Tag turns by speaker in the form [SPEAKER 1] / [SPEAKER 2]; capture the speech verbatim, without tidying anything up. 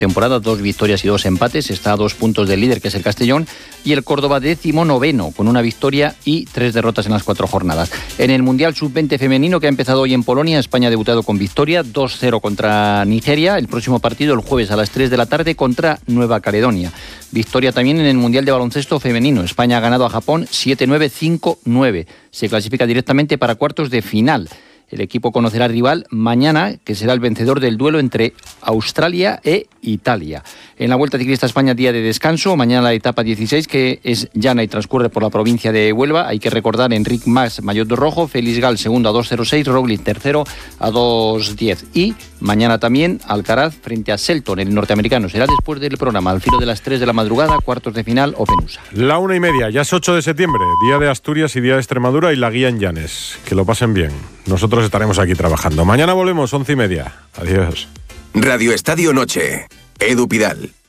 [SPEAKER 1] temporada, dos victorias y dos empates, está a dos puntos del líder, que es el Castellón, y el Córdoba décimo noveno, con una victoria y tres derrotas en las cuatro jornadas. En el Mundial sub veinte femenino, que ha empezado hoy en Polonia, España ha debutado con victoria, dos cero contra Nigeria, el próximo partido el jueves a las tres de la tarde contra Nueva Caledonia. Victoria también en el Mundial de baloncesto femenino, España ha ganado a Japón siete nueve, cinco nueve, se clasifica directamente para cuartos de final. El equipo conocerá al rival mañana, que será el vencedor del duelo entre Australia e Italia. En la Vuelta Ciclista España, día de descanso. Mañana la etapa dieciséis, que es llana y transcurre por la provincia de Huelva. Hay que recordar Enric Mas, maillot rojo, Félix Gal, segundo a dos cero seis, Roglic, tercero a dos diez. Y mañana también Alcaraz frente a Selton, el norteamericano. Será después del programa, al filo de las tres de la madrugada, cuartos de final o Penusa.
[SPEAKER 2] La una y media, ya es ocho de septiembre, día de Asturias y día de Extremadura y la guía en Llanes. Que lo pasen bien. Nosotros estaremos aquí trabajando. Mañana volvemos, once y media. Adiós.
[SPEAKER 3] Radio Estadio Noche. Edu Pidal.